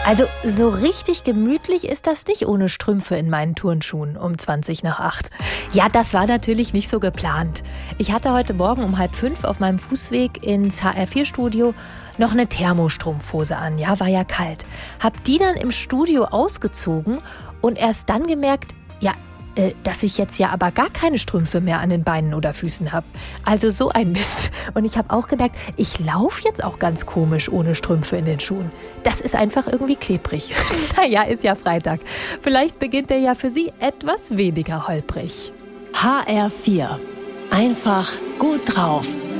Also so richtig gemütlich ist das nicht ohne Strümpfe in meinen Turnschuhen um 20 nach 8. Ja, das war natürlich nicht so geplant. Ich hatte heute Morgen um 4:30 auf meinem Fußweg ins HR4-Studio noch eine Thermostrumpfhose an. Ja, war ja kalt. Hab die dann im Studio ausgezogen und erst dann gemerkt, dass ich jetzt ja aber gar keine Strümpfe mehr an den Beinen oder Füßen habe. Also so ein Mist. Und ich habe auch gemerkt, ich laufe jetzt auch ganz komisch ohne Strümpfe in den Schuhen. Das ist einfach irgendwie klebrig. Naja, ist ja Freitag. Vielleicht beginnt der ja für Sie etwas weniger holprig. HR4. Einfach gut drauf.